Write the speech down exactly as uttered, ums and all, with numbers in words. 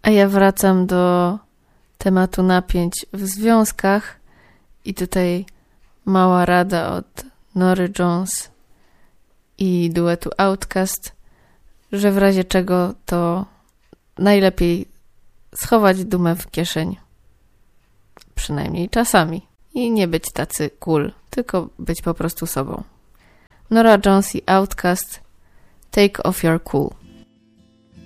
A ja wracam do tematu napięć w związkach i tutaj mała rada od Nory Jones i duetu Outkast, że w razie czego to najlepiej schować dumę w kieszeń. Przynajmniej czasami. I nie być tacy cool, tylko być po prostu sobą. Nora Jones i Outkast, Take Off Your Cool.